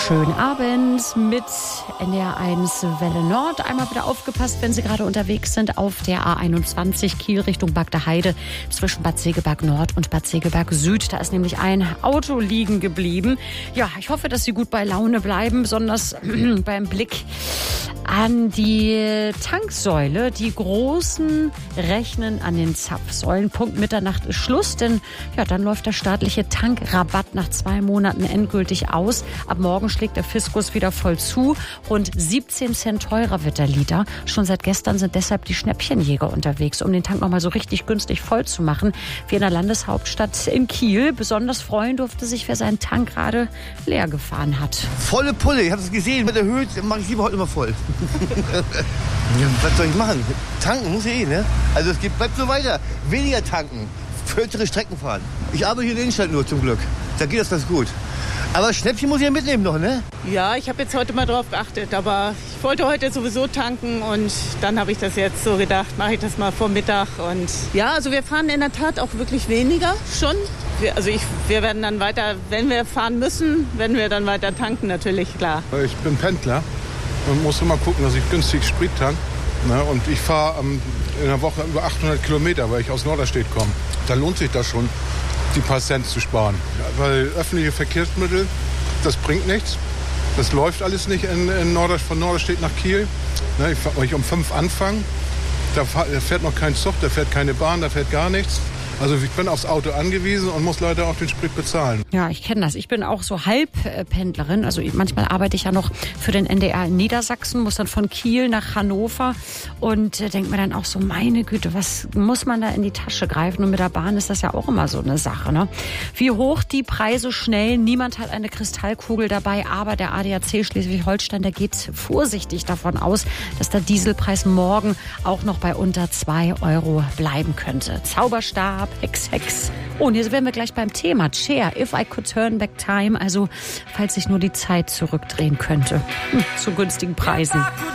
Schönen Abend mit NDR1 Welle Nord. Einmal wieder aufgepasst, wenn Sie gerade unterwegs sind auf der A21 Kiel Richtung Bagdaheide zwischen Bad Segeberg Nord und Bad Segeberg Süd. Da ist nämlich ein Auto liegen geblieben. Ja, ich hoffe, dass Sie gut bei Laune bleiben, besonders beim Blick an die Tanksäule. Die Großen rechnen an den Zapfsäulen. Punkt Mitternacht ist Schluss, denn ja, dann läuft der staatliche Tankrabatt nach 2 Monaten endgültig aus. Ab morgen schlägt der Fiskus wieder voll zu. Rund 17 Cent teurer wird der Liter. Schon seit gestern sind deshalb die Schnäppchenjäger unterwegs, um den Tank noch mal so richtig günstig voll zu machen. Wie in der Landeshauptstadt in Kiel. Besonders freuen durfte sich, wer seinen Tank gerade leer gefahren hat. Volle Pulle, ich habe es gesehen. Mit der Höhe mache ich lieber heute immer voll. Ja, was soll ich machen? Tanken muss ich ne? Also es bleibt so weiter. Weniger tanken, kürzere Strecken fahren. Ich arbeite hier in der Innenstadt nur zum Glück. Da geht das ganz gut. Aber Schnäppchen muss ich ja mitnehmen noch, ne? Ja, ich habe jetzt heute mal drauf geachtet, aber ich wollte heute sowieso tanken und dann habe ich das jetzt so gedacht, mache ich das mal vor Mittag. Und ja, also wir fahren in der Tat auch wirklich weniger schon. Wir werden dann weiter, wenn wir fahren müssen, werden wir dann weiter tanken natürlich, klar. Ich bin Pendler und muss immer gucken, dass ich günstig Sprit tanke. Ne? Und ich fahre in der Woche über 800 Kilometer, weil ich aus Norderstedt komme. Da lohnt sich das schon, die paar Cent zu sparen. Ja, weil öffentliche Verkehrsmittel, das bringt nichts. Das läuft alles nicht von Norderstedt nach Kiel. Ne? Wenn ich um 5 anfange, da fährt noch kein Zug, da fährt keine Bahn, da fährt gar nichts. Also ich bin aufs Auto angewiesen und muss leider auch den Sprit bezahlen. Ja, ich kenne das. Ich bin auch so Halbpendlerin. Also manchmal arbeite ich ja noch für den NDR in Niedersachsen, muss dann von Kiel nach Hannover und denke mir dann auch so, meine Güte, was muss man da in die Tasche greifen? Und mit der Bahn ist das ja auch immer so eine Sache, ne? Wie hoch die Preise schnell, niemand hat eine Kristallkugel dabei, aber der ADAC Schleswig-Holstein, der geht vorsichtig davon aus, dass der Dieselpreis morgen auch noch bei unter 2 € bleiben könnte. Zauberstab, Hex. Oh, und hier wären wir gleich beim Thema. Cher, If I Could Turn Back Time. Also, falls ich nur die Zeit zurückdrehen könnte. Zu günstigen Preisen.